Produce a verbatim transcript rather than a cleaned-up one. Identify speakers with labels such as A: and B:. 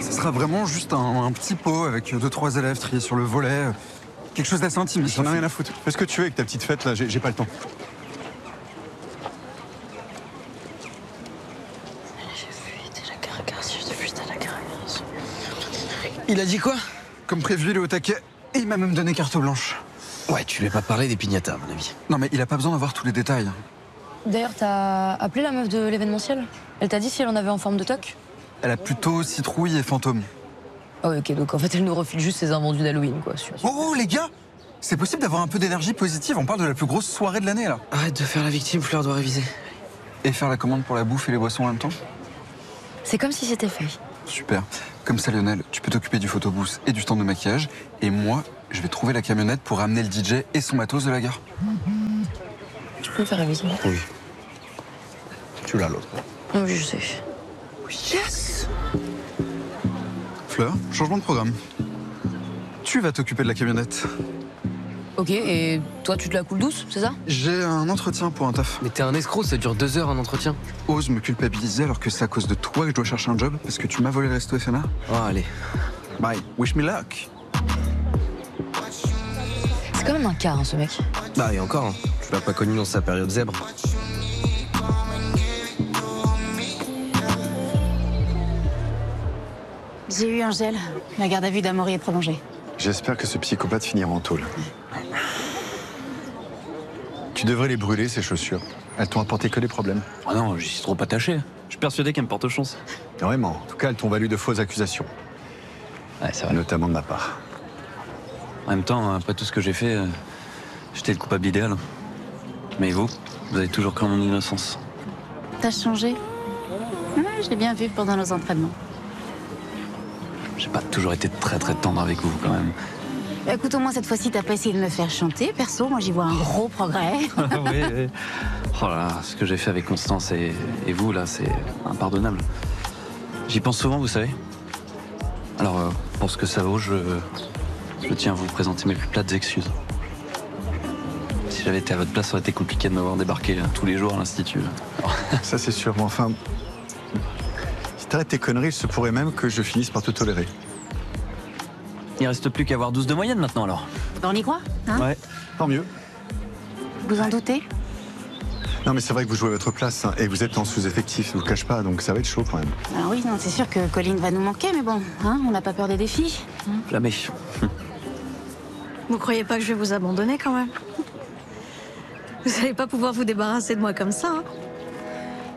A: Ce sera vraiment juste un, un petit pot avec deux, trois élèves triés sur le volet. Quelque chose d'assez intime.
B: J'en ai rien à foutre. Fais ce que tu veux avec ta petite fête là, j'ai pas le temps.
C: Il a dit quoi?
A: Comme prévu, il est au taquet et il m'a même donné carte blanche.
C: Ouais, tu lui as pas parlé des piñatas, à mon avis.
A: Non mais il a pas besoin d'avoir tous les détails.
D: D'ailleurs, t'as appelé la meuf de l'événementiel? Elle t'a dit si elle en avait en forme de toc?
A: Elle a plutôt citrouille et fantôme.
D: Ah ouais, ok, donc en fait elle nous refile juste ses invendus d'Halloween, quoi. Super.
A: Oh, oh les gars, c'est possible d'avoir un peu d'énergie positive, on parle de la plus grosse soirée de l'année là.
C: Arrête de faire la victime, Fleur doit réviser.
A: Et faire la commande pour la bouffe et les boissons en même temps?
D: C'est comme si c'était fait.
A: Super. Comme ça Lionel, tu peux t'occuper du photobooth et du stand de maquillage. Et moi, je vais trouver la camionnette pour ramener le D J et son matos de la gare.
D: Tu peux me faire réviser?
C: Oui. Tu l'as l'autre.
D: Oui, je sais.
A: Yes. Fleur, changement de programme. Tu vas t'occuper de la camionnette.
D: Ok, et toi tu te la coules douce, c'est ça?
A: J'ai un entretien pour un taf.
C: Mais t'es un escroc, ça dure deux heures un entretien.
A: Ose me culpabiliser alors que c'est à cause de toi que je dois chercher un job parce que tu m'as volé le resto éphémère.
C: Oh, allez.
A: Bye, wish me luck.
D: C'est quand même un cas, hein, ce mec.
C: Bah, et encore, hein. Tu l'as pas connu dans sa période zèbre.
E: J'ai eu Angèle. La garde à vue d'Amaury est prolongée.
B: J'espère que ce psychopathe finira en tôle. Tu devrais les brûler, ces chaussures. Elles t'ont apporté que des problèmes.
F: Ah non, j'y suis trop attaché. Je suis persuadé qu'elle me porte chance.
B: Vraiment. En tout cas, elles t'ont valu de fausses accusations.
F: Ouais, c'est vrai.
B: Notamment de ma part.
F: En même temps, après tout ce que j'ai fait, euh, j'étais le coupable idéal. Mais vous, vous avez toujours cru en mon innocence.
E: T'as changé? Ouais, je l'ai bien vu pendant nos entraînements.
F: J'ai pas toujours été très très tendre avec vous quand même.
E: Bah, écoute, au moins cette fois-ci, t'as pas essayé de me faire chanter. Perso, moi j'y vois un gros progrès.
F: oui, oui. Oh là là, ce que j'ai fait avec Constance et, et vous là, c'est impardonnable. J'y pense souvent, vous savez. Alors, euh, pour ce que ça vaut, je, je tiens à vous présenter mes plus plates excuses. Si j'avais été à votre place, ça aurait été compliqué de m'avoir débarqué euh, tous les jours à l'Institut. Alors...
B: Ça, c'est sûr. Mais enfin, si t'arrêtes tes conneries, il se pourrait même que je finisse par te tolérer.
F: Il reste plus qu'à avoir douze de moyenne maintenant alors.
E: On y croit, hein?
F: Ouais.
B: Tant mieux.
E: Vous en doutez?
B: Non, mais c'est vrai que vous jouez à votre place, hein, et vous êtes en sous-effectif, je vous le cache pas, donc ça va être chaud quand même.
E: Alors oui, non, c'est sûr que Colline va nous manquer, mais bon, hein, on n'a pas peur des défis. Hein?
F: Jamais.
G: Vous croyez pas que je vais vous abandonner quand même? Vous allez pas pouvoir vous débarrasser de moi comme ça, hein?